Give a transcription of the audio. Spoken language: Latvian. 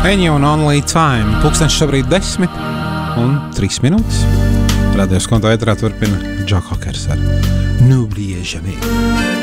Any un Only Time. Pulkstenis šobrīd 10:03 minūtes. Radios konto ētrā turpina Džo Kokers ar N'oubliez jamais.